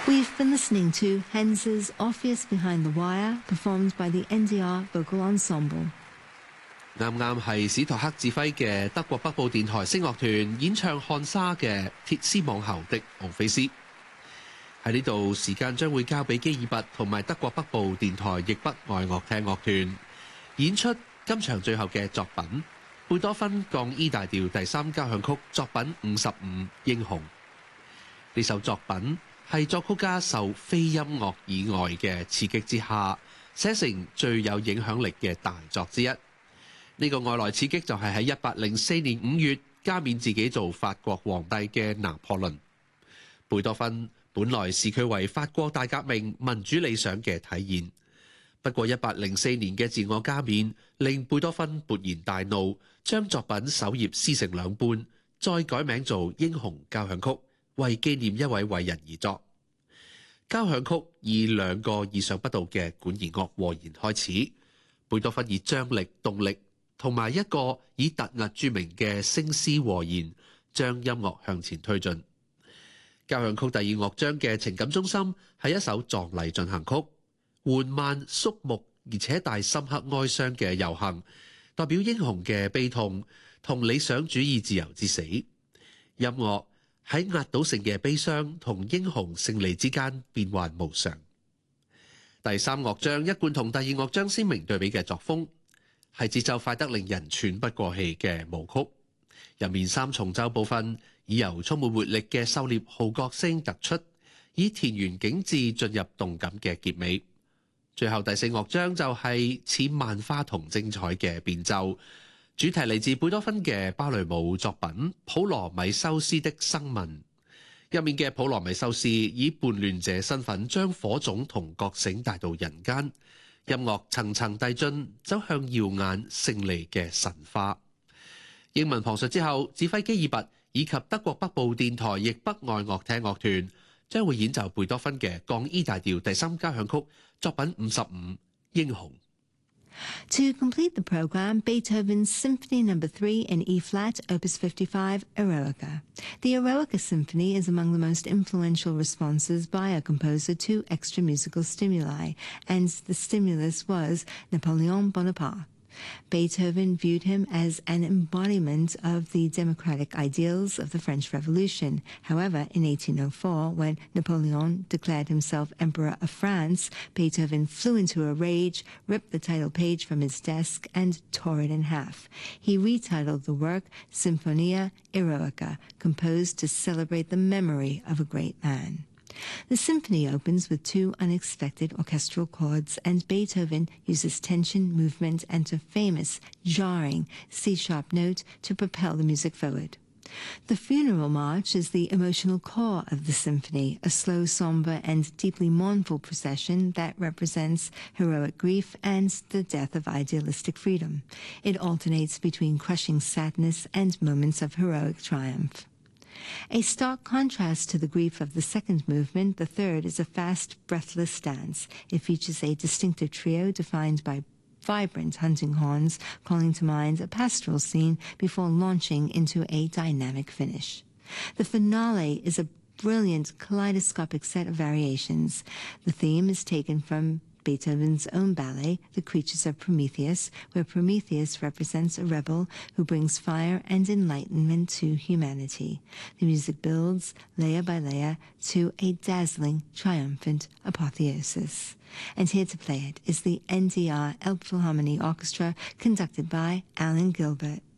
We've been listening to Hens's Orpheus Behind the Wire, performed by the NDR Vocal Ensemble. 啱啱係史托克指揮嘅德國北部電台聲樂團演唱漢莎嘅《鐵絲網後的奧菲斯》。喺呢度，時間將會交俾基爾拔同埋德國北部電台譯北愛樂廳樂團演出今場最後嘅作品貝多芬降 E 大調第3交響曲作品55英雄。呢首作品係作曲家受非音樂以外嘅刺激之下寫成最有影響力嘅大作之一。呢個外來刺激就係喺1804年5月加冕自己做法國皇帝嘅拿破崙。貝多芬本來視佢為法國大革命民主理想嘅體現，不過1804年嘅自我加冕令貝多芬勃然大怒，將作品首頁撕成兩半，再改名做《英雄交響曲》，為紀念一位偉人而作。交響曲以兩個意想不到嘅管弦樂和弦開始，貝多芬以張力、動力同埋一個以突兀著名嘅聲絲和弦，將音樂向前推進。交響曲第二樂章嘅情感中心係一首葬禮進行曲，緩慢肅穆而且帶深刻哀傷嘅遊行，代表英雄嘅悲痛同理想主義自由之死。音樂喺壓倒性嘅悲傷同英雄勝利之間變幻無常。第三樂章一貫同第二樂章鮮明對比嘅作風，係節奏快得令人喘不過氣嘅舞曲，入面三重奏部分以由充滿活力嘅狩獵號角聲突出，以田園景致進入動感嘅結尾。最後第四樂章就係似萬花筒精彩嘅變奏，主題嚟自貝多芬嘅芭蕾舞作品普羅米修斯的生問。入面嘅普羅米修斯以叛亂者身份將火種同覺醒帶到人間，音樂層層遞進，走向耀眼勝利嘅神話。英文旁述之後，指揮基爾拔以及德國北部電台譯北愛樂廳樂團將會演奏貝多芬嘅降 E 大調第3交響曲作品55英雄。 To complete the program, Beethoven's Symphony No. 3 in E-flat, Opus 55, Eroica. The Eroica Symphony is among the most influential responses by a composer to extra musical stimuli, and the stimulus was Napoleon Bonaparte. Beethoven viewed him as an embodiment of the democratic ideals of the French Revolution. However, in 1804, when Napoleon declared himself Emperor of France, Beethoven flew into a rage, ripped the title page from his desk, and tore it in half. He retitled the work Symphonia Eroica, composed to celebrate the memory of a great man. The symphony opens with two unexpected orchestral chords, and Beethoven uses tension, movement, and a famous, jarring C-sharp note to propel the music forward. The funeral march is the emotional core of the symphony, a slow, somber, and deeply mournful procession that represents heroic grief and the death of idealistic freedom. It alternates between crushing sadness and moments of heroic triumph. A stark contrast to the grief of the second movement, the third is a fast, breathless dance. It features a distinctive trio defined by vibrant hunting horns, calling to mind a pastoral scene before launching into a dynamic finish. The finale is a brilliant kaleidoscopic set of variations. The theme is taken from Beethoven's own ballet, The Creatures of Prometheus, where Prometheus represents a rebel who brings fire and enlightenment to humanity. The music builds, layer by layer, to a dazzling, triumphant apotheosis. And here to play it is the NDR Elbphilharmonie Orchestra, conducted by Alan Gilbert.